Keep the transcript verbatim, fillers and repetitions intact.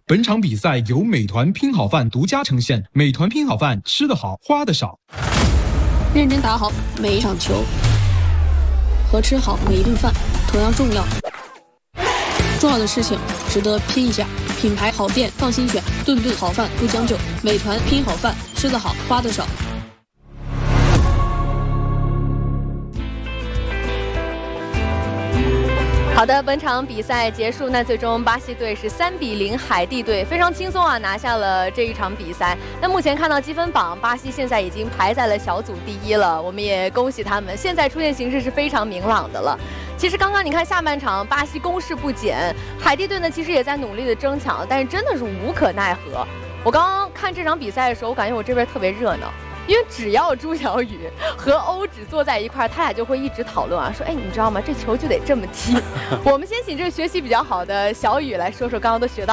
本场比赛由美团拼好饭独家呈现，美团拼好饭，吃得好，花得少。 认真打好每一场球，和吃好每一顿饭同样重要。重要的事情值得拼一下，品牌好店放心选，顿顿好饭不将就。美团拼好饭，吃得好，花得少。 好的，本场比赛结束，那最终巴西队是三比零海地队，非常轻松啊，拿下了这一场比赛。那目前看到积分榜，巴西现在已经排在了小组第一了，我们也恭喜他们，现在出现形势是非常明朗的了。其实刚刚你看下半场，巴西攻势不减，海地队呢其实也在努力的争抢，但是真的是无可奈何。我刚刚看这场比赛的时候，我感觉我这边特别热闹。因为只要朱小雨和欧芷坐在一块儿，他俩就会一直讨论啊，说，哎，你知道吗？这球就得这么踢。我们先请这个学习比较好的小雨来说说刚刚都学到。